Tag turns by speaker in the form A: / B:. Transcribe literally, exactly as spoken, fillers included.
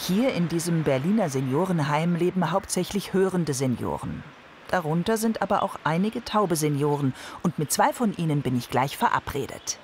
A: Hier in diesem Berliner Seniorenheim leben hauptsächlich hörende Senioren. Darunter sind aber auch einige taube Senioren und mit zwei von ihnen bin ich gleich verabredet.